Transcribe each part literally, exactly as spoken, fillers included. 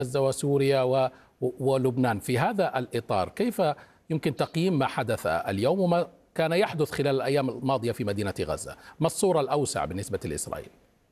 غزة وسوريا و- ولبنان. في هذا الإطار كيف يمكن تقييم ما حدث اليوم وما كان يحدث خلال الأيام الماضية في مدينة غزة؟ ما الصورة الأوسع بالنسبة لإسرائيل؟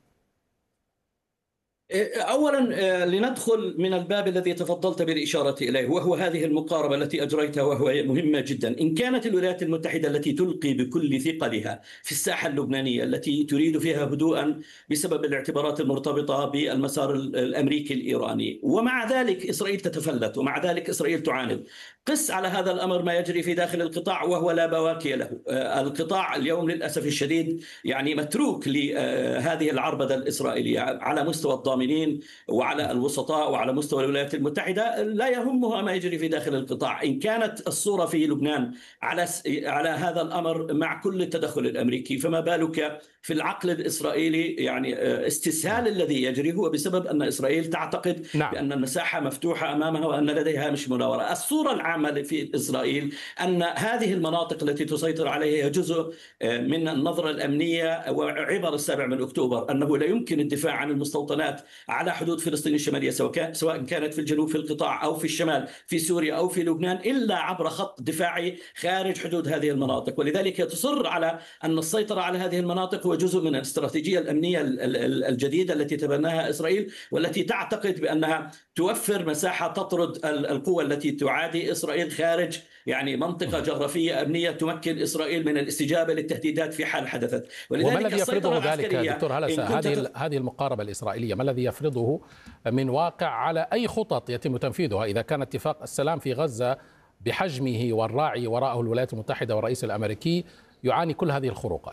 أولا آه، لندخل من الباب الذي تفضلت بالإشارة إليه، وهو هذه المقاربة التي أجريتها، وهو مهمة جدا. إن كانت الولايات المتحدة التي تلقي بكل ثقلها في الساحة اللبنانية التي تريد فيها هدوءا بسبب الاعتبارات المرتبطة بالمسار الأمريكي الإيراني، ومع ذلك إسرائيل تتفلت، ومع ذلك إسرائيل تعاند. قس على هذا الأمر ما يجري في داخل القطاع وهو لا بواكي له. آه، القطاع اليوم للأسف الشديد يعني متروك لهذه العربدة الإسرائيلية على مستوى الضامن وعلى الوسطاء وعلى مستوى الولايات المتحدة. لا يهمها ما يجري في داخل القطاع. إن كانت الصورة في لبنان على على هذا الأمر مع كل التدخل الأمريكي، فما بالك في العقل الإسرائيلي؟ يعني استسهال الذي يجري هو بسبب أن إسرائيل تعتقد نعم. بأن المساحة مفتوحة أمامها وأن لديها هامش مناورة. الصورة العامة في إسرائيل أن هذه المناطق التي تسيطر عليها هي جزء من النظرة الأمنية وعبر السابع من أكتوبر، أنه لا يمكن الدفاع عن المستوطنات على حدود فلسطين الشمالية، سواء كانت في الجنوب في القطاع أو في الشمال في سوريا أو في لبنان، إلا عبر خط دفاعي خارج حدود هذه المناطق. ولذلك تصر على أن السيطرة على هذه المناطق هو جزء من الاستراتيجية الأمنية الجديدة التي تبناها إسرائيل، والتي تعتقد بأنها توفر مساحة تطرد القوى التي تعادي إسرائيل خارج يعني منطقة جغرافية أمنية تمكن إسرائيل من الاستجابة للتهديدات في حال حدثت. وما الذي يفرضه ذلك دكتور هلسة؟ هذه هذه المقاربة الإسرائيلية ما الذي يفرضه من واقع على أي خطط يتم تنفيذها إذا كان اتفاق السلام في غزة بحجمه والراعي وراءه الولايات المتحدة والرئيس الأمريكي يعاني كل هذه الخروقات؟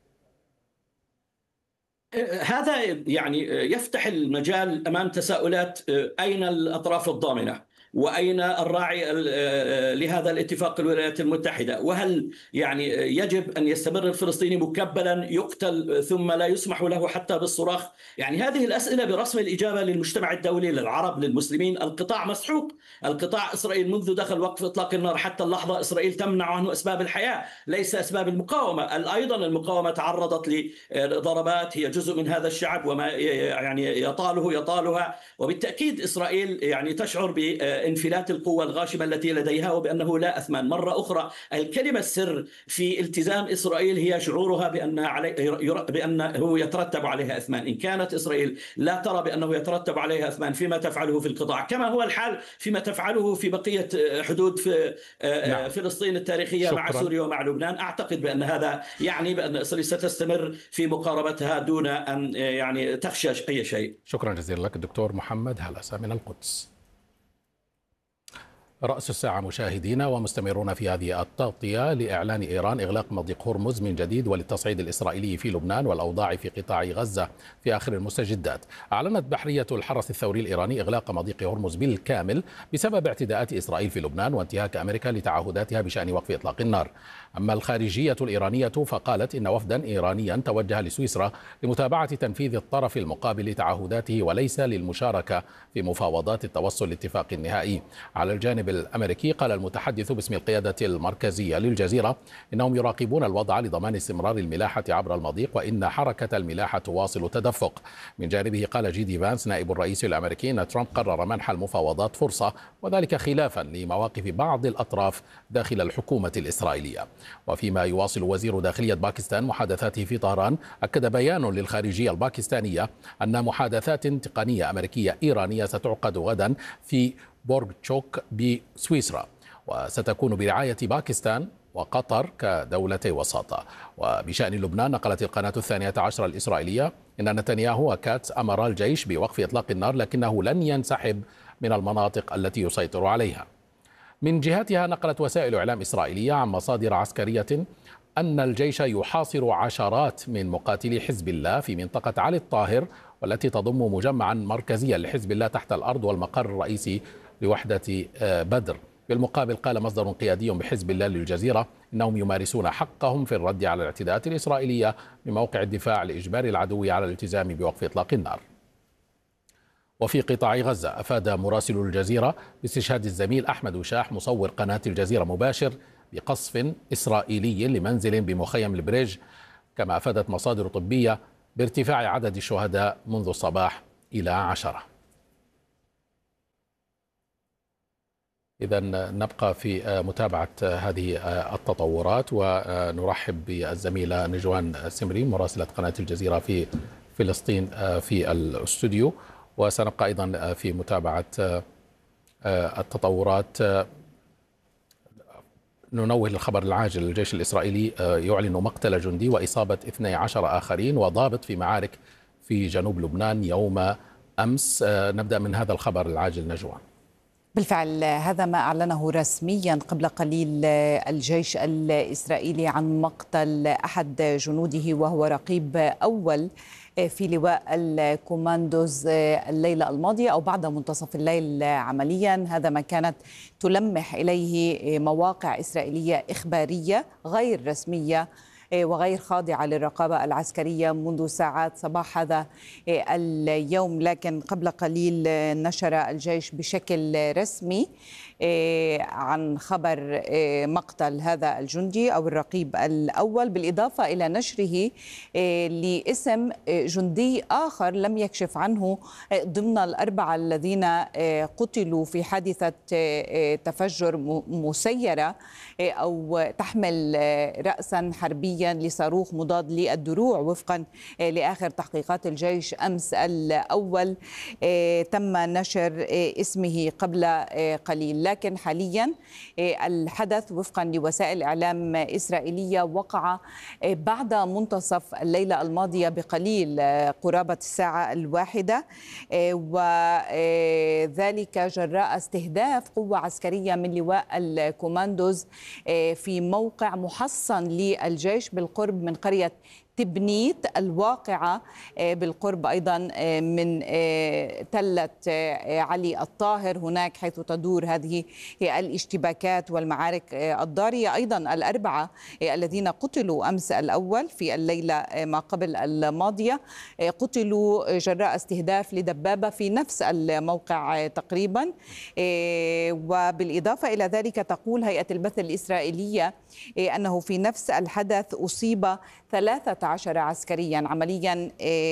هذا يعني يفتح المجال أمام تساؤلات: أين الأطراف الضامنة؟ وأين الراعي لهذا الاتفاق الولايات المتحدة؟ وهل يعني يجب أن يستمر الفلسطيني مكبلا يقتل ثم لا يسمح له حتى بالصراخ؟ يعني هذه الأسئلة برسم الإجابة للمجتمع الدولي، للعرب، للمسلمين. القطاع مسحوق. القطاع إسرائيل منذ دخل وقف إطلاق النار حتى اللحظة إسرائيل تمنع عنه أسباب الحياة، ليس أسباب المقاومة. أيضا المقاومة تعرضت لضربات، هي جزء من هذا الشعب، وما يعني يطاله يطالها. وبالتأكيد إسرائيل يعني تشعر ب انفلات القوة الغاشمة التي لديها وبأنه لا أثمان. مرة أخرى الكلمة السر في التزام إسرائيل هي شعورها بأنها علي بأنه يترتب عليها أثمان. إن كانت إسرائيل لا ترى بأنه يترتب عليها أثمان فيما تفعله في القطاع، كما هو الحال فيما تفعله في بقية حدود في نعم. فلسطين التاريخية شكرا. مع سوريا ومع لبنان، أعتقد بأن هذا يعني بأن إسرائيل ستستمر في مقاربتها دون أن يعني تخشى أي شيء. شكرا جزيلا لك الدكتور محمد هلسة من القدس. رأس الساعة مشاهدينا، ومستمرون في هذه التغطية لإعلان إيران إغلاق مضيق هرمز من جديد وللتصعيد الإسرائيلي في لبنان والأوضاع في قطاع غزة في آخر المستجدات. أعلنت بحرية الحرس الثوري الإيراني إغلاق مضيق هرمز بالكامل بسبب اعتداءات إسرائيل في لبنان وانتهاك أمريكا لتعهداتها بشأن وقف إطلاق النار. أما الخارجية الإيرانية فقالت إن وفدا إيرانيا توجه لسويسرا لمتابعة تنفيذ الطرف المقابل لتعهداته وليس للمشاركة في مفاوضات التوصل لاتفاق نهائي. على الجانب الأمريكي قال المتحدث باسم القيادة المركزية للجزيرة إنهم يراقبون الوضع لضمان استمرار الملاحة عبر المضيق وإن حركة الملاحة تواصل تدفق. من جانبه قال جي دي فانس نائب الرئيس الأمريكي أن ترامب قرر منح المفاوضات فرصة، وذلك خلافا لمواقف بعض الأطراف داخل الحكومة الإسرائيلية. وفيما يواصل وزير داخلية باكستان محادثاته في طهران، أكد بيان للخارجية الباكستانية أن محادثات تقنية أمريكية إيرانية ستعقد غدا في بورغتشوك بسويسرا، وستكون برعاية باكستان وقطر كدولتي وساطة. وبشأن لبنان نقلت القناة الثانية عشر الإسرائيلية إن نتنياهو وكاتس أمر الجيش بوقف إطلاق النار لكنه لن ينسحب من المناطق التي يسيطر عليها. من جهتها نقلت وسائل إعلام إسرائيلية عن مصادر عسكرية أن الجيش يحاصر عشرات من مقاتلي حزب الله في منطقة علي الطاهر، والتي تضم مجمعا مركزيا لحزب الله تحت الأرض والمقر الرئيسي لوحدة بدر. بالمقابل قال مصدر قيادي بحزب الله للجزيرة إنهم يمارسون حقهم في الرد على الاعتداءات الإسرائيلية من موقع الدفاع لإجبار العدو على الالتزام بوقف إطلاق النار. وفي قطاع غزة أفاد مراسل الجزيرة باستشهاد الزميل أحمد وشاح مصور قناة الجزيرة مباشر بقصف إسرائيلي لمنزل بمخيم البريج، كما أفادت مصادر طبية بارتفاع عدد الشهداء منذ الصباح إلى عشرة. إذا نبقى في متابعة هذه التطورات، ونرحب بالزميلة نجوان سمري مراسلة قناة الجزيرة في فلسطين في الاستوديو، وسنبقى أيضا في متابعة التطورات. ننوه للخبر العاجل: الجيش الإسرائيلي يعلن مقتل جندي وإصابة اثني عشر آخرين وضابط في معارك في جنوب لبنان يوم أمس. نبدأ من هذا الخبر العاجل نجوان. بالفعل هذا ما أعلنه رسميا قبل قليل الجيش الإسرائيلي عن مقتل أحد جنوده وهو رقيب أول في لواء الكوماندوز الليلة الماضية أو بعد منتصف الليل عمليا. هذا ما كانت تلمح إليه مواقع إسرائيلية إخبارية غير رسمية وغير خاضعة للرقابة العسكرية منذ ساعات صباح هذا اليوم. لكن قبل قليل نشر الجيش بشكل رسمي عن خبر مقتل هذا الجندي أو الرقيب الأول، بالإضافة إلى نشره لاسم جندي آخر لم يكشف عنه ضمن الأربعة الذين قتلوا في حادثة تفجر مسيرة أو تحمل رأسا حربيا لصاروخ مضاد للدروع. وفقا لآخر تحقيقات الجيش أمس الأول تم نشر اسمه قبل قليل، لكن حاليا الحدث وفقا لوسائل إعلام إسرائيلية وقع بعد منتصف الليلة الماضية بقليل قرابة الساعة الواحدة، وذلك جراء استهداف قوة عسكرية من لواء الكوماندوز في موقع محصن للجيش بالقرب من قرية تبنيت الواقعة بالقرب أيضا من تلة علي الطاهر، هناك حيث تدور هذه الاشتباكات والمعارك الضارية. أيضا الأربعة الذين قتلوا أمس الأول في الليلة ما قبل الماضية قتلوا جراء استهداف لدبابة في نفس الموقع تقريبا. وبالإضافة إلى ذلك تقول هيئة البث الإسرائيلية أنه في نفس الحدث أصيب ثلاثة عشر عسكريا عمليا،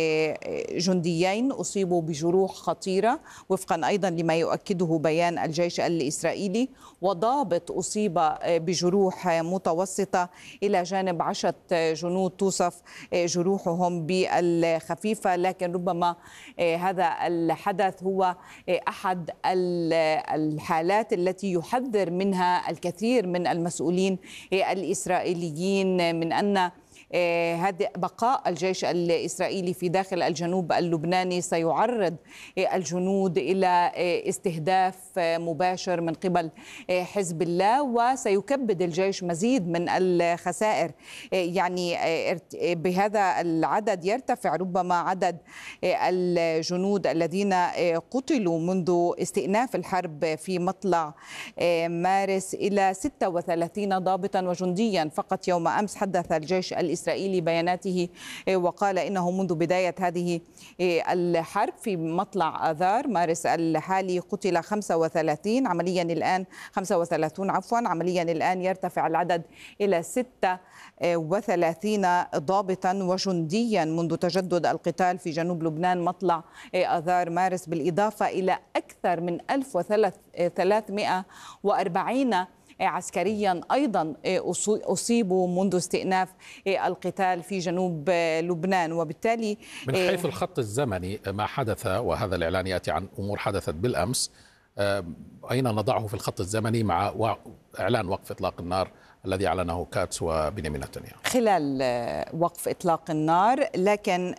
جنديين أصيبوا بجروح خطيرة وفقا أيضا لما يؤكده بيان الجيش الإسرائيلي، وضابط أصيب بجروح متوسطة إلى جانب عشرة جنود توصف جروحهم بالخفيفة. لكن ربما هذا الحدث هو أحد الحالات التي يحذر منها الكثير من المسؤولين الإسرائيليين من أن هذا بقاء الجيش الإسرائيلي في داخل الجنوب اللبناني سيعرض الجنود إلى استهداف مباشر من قبل حزب الله، وسيكبد الجيش مزيد من الخسائر. يعني بهذا العدد يرتفع ربما عدد الجنود الذين قتلوا منذ استئناف الحرب في مطلع مارس إلى ستة وثلاثين ضابطا وجنديا فقط يوم أمس. حدث الجيش الإسرائيلي بياناته وقال إنه منذ بداية هذه الحرب في مطلع آذار مارس الحالي قتل خمسة وثلاثين عمليا الآن خمسة وثلاثين عفوا عمليا الآن يرتفع العدد إلى ستة وثلاثين ضابطا وجنديا منذ تجدد القتال في جنوب لبنان مطلع آذار مارس، بالإضافة إلى أكثر من ألف وثلاثمئة وأربعين عسكريا أيضا أصيبوا منذ استئناف القتال في جنوب لبنان. وبالتالي من حيث الخط الزمني ما حدث، وهذا الإعلان يأتي عن أمور حدثت بالأمس، أين نضعه في الخط الزمني مع إعلان وقف إطلاق النار الذي أعلنه كاتس وبنيامين نتنياهو؟ خلال وقف إطلاق النار، لكن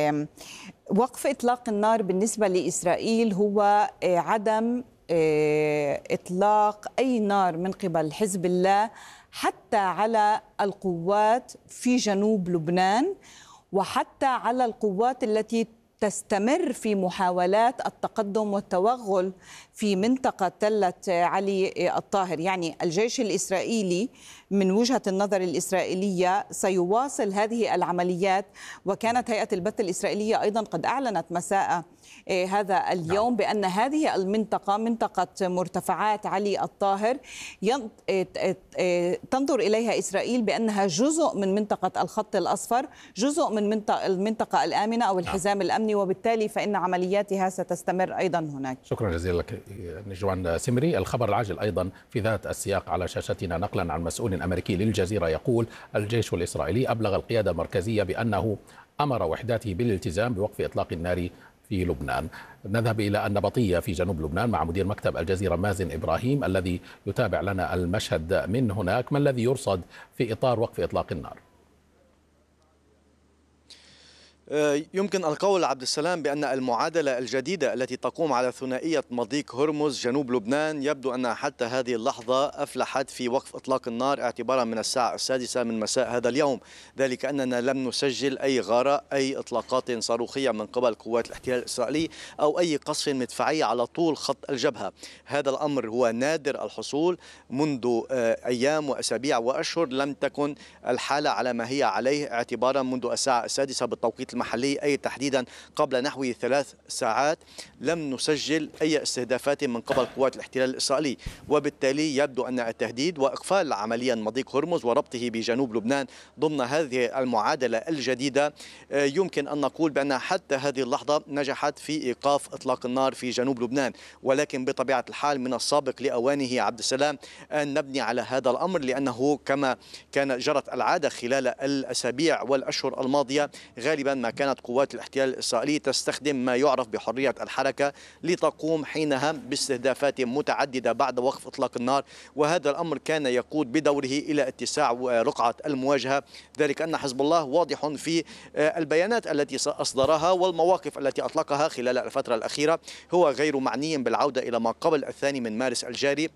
وقف إطلاق النار بالنسبة لإسرائيل هو عدم إطلاق أي نار من قبل حزب الله حتى على القوات في جنوب لبنان وحتى على القوات التي تستمر في محاولات التقدم والتوغل في منطقة تلة علي الطاهر. يعني الجيش الإسرائيلي من وجهة النظر الإسرائيلية سيواصل هذه العمليات، وكانت هيئة البث الإسرائيلية أيضا قد أعلنت مساء هذا اليوم بأن هذه المنطقة منطقة مرتفعات علي الطاهر تنظر إليها إسرائيل بأنها جزء من منطقة الخط الأصفر، جزء من المنطقة الآمنة أو الحزام الأمني، وبالتالي فإن عملياتها ستستمر أيضا هناك. شكرا جزيلا لك نجوان سمري. الخبر العاجل أيضا في ذات السياق على شاشتنا نقلا عن مسؤول أمريكي للجزيرة يقول الجيش الإسرائيلي أبلغ القيادة المركزية بأنه أمر وحداته بالالتزام بوقف إطلاق النار في لبنان. نذهب إلى النبطية في جنوب لبنان مع مدير مكتب الجزيرة مازن إبراهيم الذي يتابع لنا المشهد من هناك. ما الذي يرصد في إطار وقف إطلاق النار؟ يمكن القول عبد السلام بأن المعادلة الجديدة التي تقوم على ثنائية مضيق هرمز جنوب لبنان يبدو أنها حتى هذه اللحظة أفلحت في وقف إطلاق النار اعتبارا من الساعة السادسة من مساء هذا اليوم، ذلك أننا لم نسجل أي غارة أي إطلاقات صاروخية من قبل قوات الاحتلال الإسرائيلي أو أي قصف مدفعي على طول خط الجبهة. هذا الأمر هو نادر الحصول منذ أيام وأسابيع وأشهر، لم تكن الحالة على ما هي عليه اعتبارا منذ الساعة السادسة بالتوقيت المحلي، أي تحديدا قبل نحو ثلاث ساعات لم نسجل أي استهدافات من قبل قوات الاحتلال الإسرائيلي، وبالتالي يبدو أن التهديد وإقفال عمليا مضيق هرمز وربطه بجنوب لبنان ضمن هذه المعادلة الجديدة يمكن أن نقول بأن حتى هذه اللحظة نجحت في إيقاف إطلاق النار في جنوب لبنان، ولكن بطبيعة الحال من السابق لأوانه عبد السلام أن نبني على هذا الأمر، لأنه كما كان جرت العادة خلال الأسابيع والأشهر الماضية غالبا ما كانت قوات الاحتلال الإسرائيلي تستخدم ما يعرف بحرية الحركة لتقوم حينها باستهدافات متعددة بعد وقف إطلاق النار، وهذا الأمر كان يقود بدوره إلى اتساع رقعة المواجهة، ذلك أن حزب الله واضح في البيانات التي أصدرها والمواقف التي أطلقها خلال الفترة الأخيرة، هو غير معني بالعودة إلى ما قبل الثاني من مارس الجاري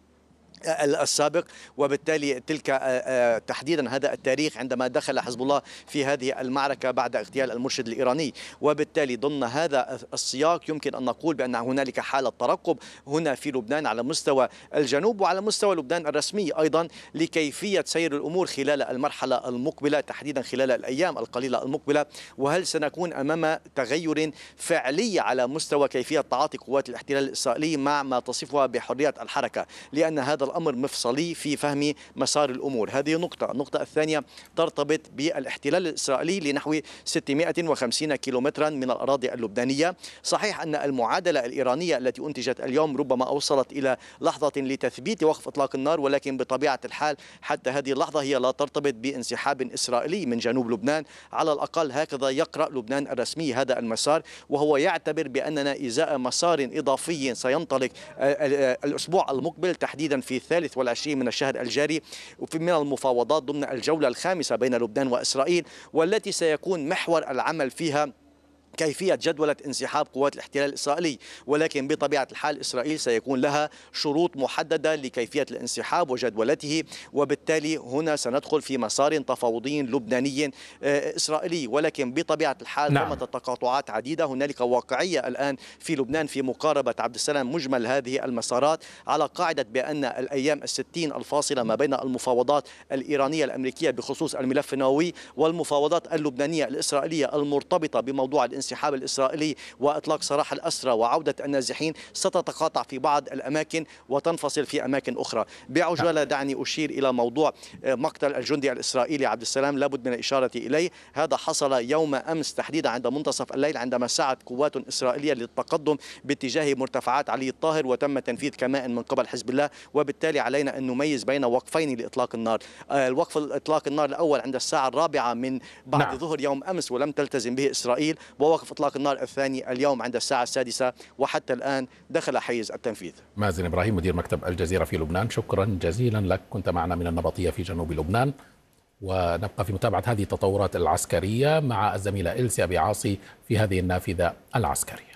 السابق، وبالتالي تلك تحديدا هذا التاريخ عندما دخل حزب الله في هذه المعركة بعد اغتيال المرشد الإيراني، وبالتالي ضمن هذا السياق يمكن أن نقول بأن هنالك حالة ترقب هنا في لبنان على مستوى الجنوب وعلى مستوى لبنان الرسمي أيضا لكيفية سير الأمور خلال المرحلة المقبلة، تحديدا خلال الأيام القليلة المقبلة، وهل سنكون أمام تغير فعلي على مستوى كيفية تعاطي قوات الاحتلال الإسرائيلي مع ما تصفها بحرية الحركة، لأن هذا الأمر مفصلي في فهم مسار الأمور. هذه نقطة. النقطة الثانية ترتبط بالاحتلال الإسرائيلي لنحو ستمائة وخمسين كيلومترا من الأراضي اللبنانية. صحيح أن المعادلة الإيرانية التي أنتجت اليوم ربما أوصلت إلى لحظة لتثبيت وقف إطلاق النار، ولكن بطبيعة الحال حتى هذه اللحظة هي لا ترتبط بانسحاب إسرائيلي من جنوب لبنان، على الأقل هكذا يقرأ لبنان الرسمي هذا المسار، وهو يعتبر بأننا إزاء مسار إضافي سينطلق الأسبوع المقبل تحديدا في الثالث والعشرين من الشهر الجاري وفي من المفاوضات ضمن الجولة الخامسة بين لبنان وإسرائيل، والتي سيكون محور العمل فيها كيفية جدولة انسحاب قوات الاحتلال الإسرائيلي، ولكن بطبيعة الحال إسرائيل سيكون لها شروط محددة لكيفية الانسحاب وجدولته، وبالتالي هنا سندخل في مسار تفاوضي لبناني إسرائيلي، ولكن بطبيعة الحال نعم. ثمة تقاطعات عديدة، هنالك واقعية الآن في لبنان في مقاربة عبد السلام مجمل هذه المسارات على قاعدة بأن الأيام الستين الفاصلة ما بين المفاوضات الإيرانية الأمريكية بخصوص الملف النووي والمفاوضات اللبنانية الإسرائيلية المرتبطة بموضوع الانسحاب الإسرائيلي وإطلاق سراح الأسرى وعودة النازحين ستتقاطع في بعض الأماكن وتنفصل في أماكن أخرى. بعجالة دعني أشير إلى موضوع مقتل الجندي الإسرائيلي عبد السلام، لابد من الإشارة إليه. هذا حصل يوم أمس تحديدا عند منتصف الليل عندما سعت قوات إسرائيلية للتقدم باتجاه مرتفعات علي الطاهر وتم تنفيذ كمائن من قبل حزب الله، وبالتالي علينا أن نميز بين وقفين لإطلاق النار. الوقف إطلاق النار الأول عند الساعة الرابعة من بعد نعم. ظهر يوم أمس ولم تلتزم به إسرائيل، ووقف إطلاق النار الثاني اليوم عند الساعة السادسة وحتى الآن دخل حيز التنفيذ. مازن إبراهيم مدير مكتب الجزيرة في لبنان، شكرا جزيلا لك، كنت معنا من النبطية في جنوب لبنان. ونبقى في متابعة هذه التطورات العسكرية مع الزميلة إلسي أبي عاصي في هذه النافذة العسكرية.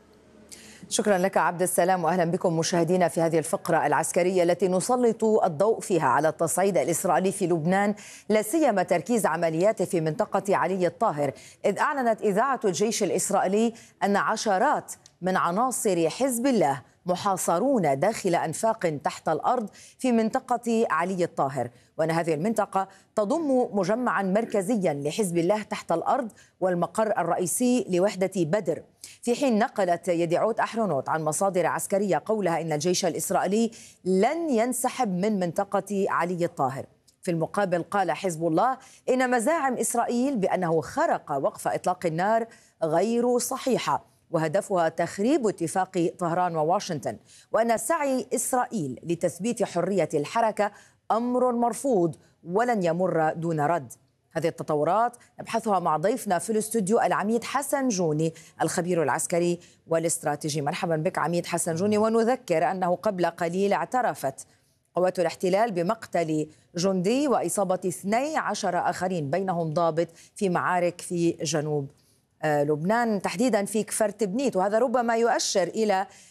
شكرا لك عبد السلام، وأهلا بكم مشاهدينا في هذه الفقرة العسكرية التي نسلط الضوء فيها على التصعيد الإسرائيلي في لبنان، لا سيما تركيز عملياته في منطقة علي الطاهر، إذ أعلنت إذاعة الجيش الإسرائيلي أن عشرات من عناصر حزب الله محاصرون داخل أنفاق تحت الأرض في منطقة علي الطاهر، وأن هذه المنطقة تضم مجمعا مركزيا لحزب الله تحت الأرض والمقر الرئيسي لوحدة بدر. في حين نقلت يديعوت أحرونوت عن مصادر عسكرية قولها إن الجيش الإسرائيلي لن ينسحب من منطقة علي الطاهر. في المقابل قال حزب الله إن مزاعم إسرائيل بأنه خرق وقف إطلاق النار غير صحيحة، وهدفها تخريب اتفاق طهران وواشنطن، وأن سعي إسرائيل لتثبيت حرية الحركة أمر مرفوض ولن يمر دون رد. هذه التطورات نبحثها مع ضيفنا في الاستوديو العميد حسن جوني الخبير العسكري والاستراتيجي. مرحبا بك عميد حسن جوني. ونذكر أنه قبل قليل اعترفت قوات الاحتلال بمقتل جندي وإصابة اثني عشر آخرين بينهم ضابط في معارك في جنوب لبنان، تحديدا في كفر تبنيت، وهذا ربما يؤشر إلى